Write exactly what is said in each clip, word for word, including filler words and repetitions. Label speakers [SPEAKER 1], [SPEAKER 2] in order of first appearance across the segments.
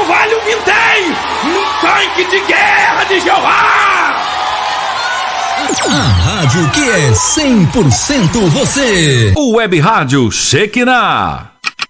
[SPEAKER 1] não vale um vintém num tanque de guerra de Jeová!
[SPEAKER 2] A rádio que é cem por cento você.
[SPEAKER 3] O Web Rádio Shekinah.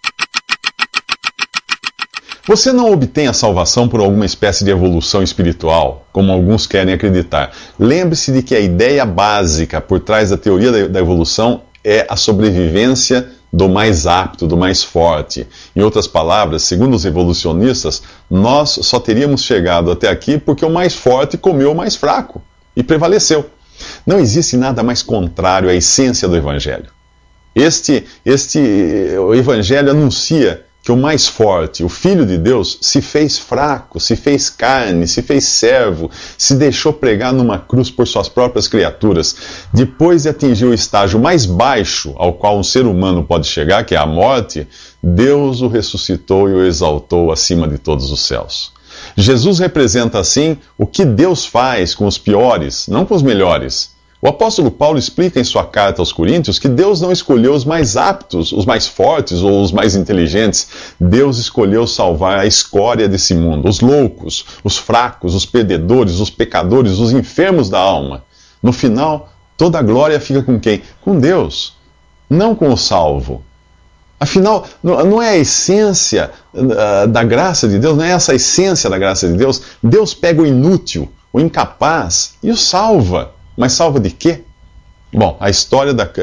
[SPEAKER 4] Você não obtém a salvação por alguma espécie de evolução espiritual, como alguns querem acreditar. Lembre-se de que a ideia básica por trás da teoria da, da evolução é a sobrevivência do mais apto, do mais forte. Em outras palavras, segundo os evolucionistas, nós só teríamos chegado até aqui porque o mais forte comeu o mais fraco e prevaleceu. Não existe nada mais contrário à essência do Evangelho. Este, este, o Evangelho anuncia que o mais forte, o Filho de Deus, se fez fraco, se fez carne, se fez servo, se deixou pregar numa cruz por suas próprias criaturas. Depois de atingir o estágio mais baixo ao qual um ser humano pode chegar, que é a morte, Deus o ressuscitou e o exaltou acima de todos os céus. Jesus representa, assim, o que Deus faz com os piores, não com os melhores. O apóstolo Paulo explica em sua carta aos Coríntios que Deus não escolheu os mais aptos, os mais fortes ou os mais inteligentes. Deus escolheu salvar a escória desse mundo, os loucos, os fracos, os perdedores, os pecadores, os enfermos da alma. No final, toda a glória fica com quem? Com Deus, não com o salvo. Afinal, não é a essência da graça de Deus, não é essa a essência da graça de Deus. Deus pega o inútil, o incapaz e o salva. Mas salva de quê? Bom, a história da...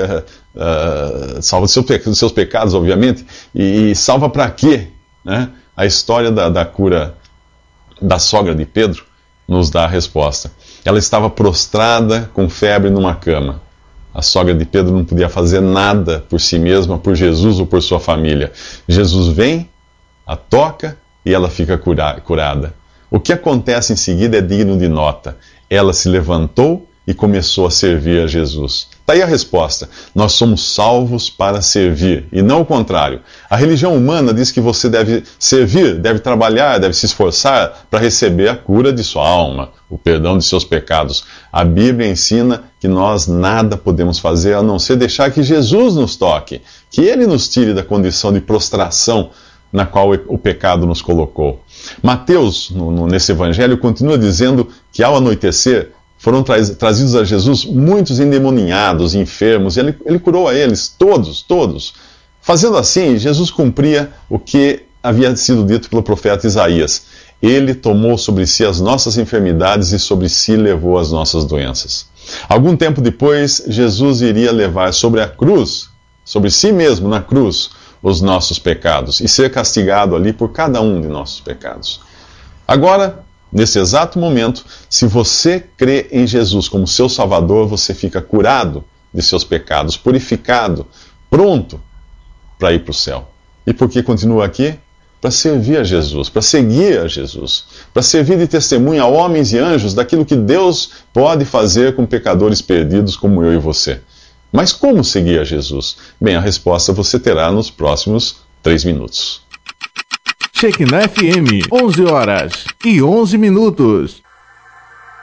[SPEAKER 4] Uh, salva dos seus, dos seus pecados, obviamente. E, e salva para quê? Né? A história da, da cura da sogra de Pedro nos dá a resposta. Ela estava prostrada com febre numa cama. A sogra de Pedro não podia fazer nada por si mesma, por Jesus ou por sua família. Jesus vem, a toca e ela fica cura, curada. O que acontece em seguida é digno de nota. Ela se levantou e começou a servir a Jesus. Está aí a resposta. Nós somos salvos para servir, e não o contrário. A religião humana diz que você deve servir, deve trabalhar, deve se esforçar para receber a cura de sua alma, o perdão de seus pecados. A Bíblia ensina que nós nada podemos fazer a não ser deixar que Jesus nos toque, que Ele nos tire da condição de prostração na qual o pecado nos colocou. Mateus, no, no, nesse evangelho, continua dizendo que ao anoitecer, foram tra trazidos a Jesus muitos endemoninhados, enfermos, e ele, ele curou a eles, todos, todos. Fazendo assim, Jesus cumpria o que havia sido dito pelo profeta Isaías. Ele tomou sobre si as nossas enfermidades e sobre si levou as nossas doenças. Algum tempo depois, Jesus iria levar sobre a cruz, sobre si mesmo na cruz, os nossos pecados, e ser castigado ali por cada um de nossos pecados. Agora, nesse exato momento, se você crê em Jesus como seu Salvador, você fica curado de seus pecados, purificado, pronto para ir para o céu. E por que continua aqui? Para servir a Jesus, para seguir a Jesus, para servir de testemunha a homens e anjos daquilo que Deus pode fazer com pecadores perdidos como eu e você. Mas como seguir a Jesus? Bem, a resposta você terá nos próximos três minutos.
[SPEAKER 5] Shekinah F M, onze horas e onze minutos.